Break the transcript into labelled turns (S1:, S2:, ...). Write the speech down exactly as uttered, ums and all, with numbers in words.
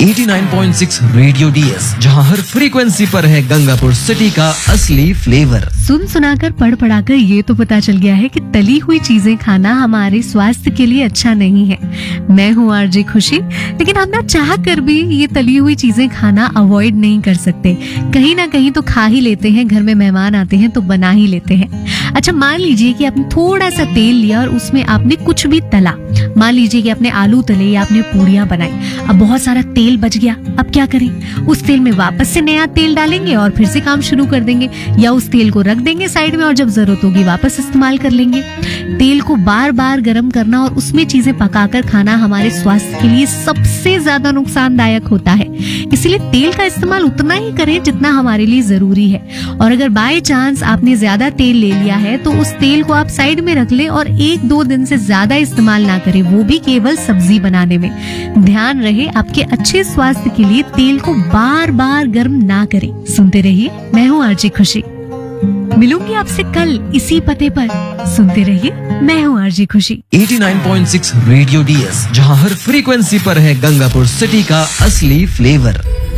S1: नवासी पॉइंट छह radio DS, जहां हर फ्रीक्वेंसी पर है गंगापुर सिटी का असली फ्लेवर।
S2: सुन सुनाकर पढ़ पढ़ाकर ये तो पता चल गया है कि तली हुई चीजें खाना हमारे स्वास्थ्य के लिए अच्छा नहीं है। मैं हूँ आरजे खुशी, लेकिन हम ना चाह कर भी ये तली हुई चीजें खाना अवॉइड नहीं कर सकते। कहीं ना कहीं तो खा ही लेते हैं, घर में मेहमान आते हैं तो बना ही लेते हैं। अच्छा, मान लीजिए कि आपने थोड़ा सा तेल लिया और उसमें आपने कुछ भी तला। मान लीजिए कि आपने आलू तले या आपने पूरियां बनाई। अब बहुत सारा तेल बच गया, अब क्या करें? उस तेल में वापस से नया तेल डालेंगे और फिर से काम शुरू कर देंगे, या उस तेल को रख देंगे साइड में और जब जरूरत होगी वापस इस्तेमाल कर लेंगे। तेल को बार बार गर्म करना और उसमें चीजें पकाकर खाना हमारे स्वास्थ्य के लिए सबसे ज्यादा नुकसानदायक होता है। इसलिए तेल का इस्तेमाल उतना ही करें जितना हमारे लिए जरूरी है। और अगर बाय चांस आपने ज्यादा तेल ले लिया है तो उस तेल को आप साइड में रख ले और एक दो दिन से ज्यादा इस्तेमाल ना करें, वो भी केवल सब्जी बनाने में। ध्यान रहे, आपके अच्छे स्वास्थ्य के लिए तेल को बार बार गर्म ना करें। सुनते रहिए, मैं हूँ आरजे खुशी। मिलूंगी आपसे कल इसी पते पर। सुनते रहिए, मैं हूँ आरजे खुशी।
S1: नवासी पॉइंट छह रेडियो डीएस, जहां हर फ्रीक्वेंसी पर है गंगापुर सिटी का असली फ्लेवर।